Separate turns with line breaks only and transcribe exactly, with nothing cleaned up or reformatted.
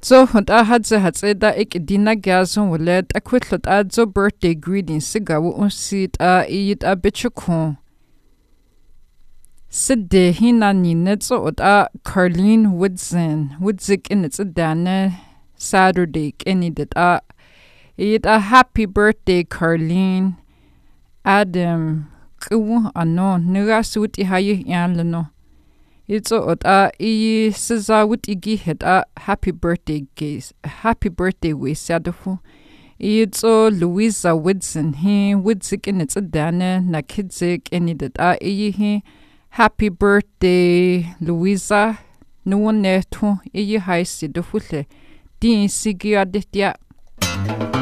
So hot a hadze hatze da ik dina gazon wulet a quitlot a zo birthday greetings sigawu unsit a iyit a bichukon. Sidde hina ni netso ot a Carleen Woodson Woodzik in its a dane Saturday any that a iyit a happy birthday Carleen Adam kuwu ano nira suit I hayi yan lano. It's ot a I siza wit igi het a happy birthday gaze happy birthday we sadofu. It's o Louisa Woodson he Woodzik in its a dane na kidzik any that a iyi he happy birthday Louisa no one ne to iyi haisi do fule din sigi aditya.